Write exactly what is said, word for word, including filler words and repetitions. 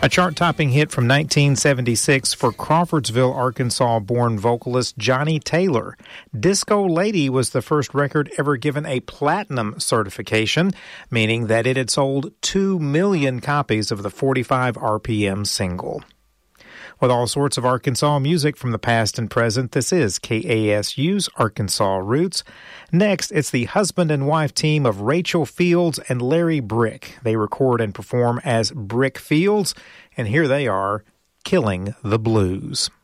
A chart-topping hit from nineteen seventy-six for Crawfordsville, Arkansas-born vocalist Johnny Taylor. Disco Lady was the first record ever given a platinum certification, meaning that it had sold two million copies of the forty-five R P M single. With all sorts of Arkansas music from the past and present, this is K A S U's Arkansas Roots. Next, it's the husband and wife team of Rachel Fields and Larry Brick. They record and perform as Brick Fields, and here they are, Killing the Blues.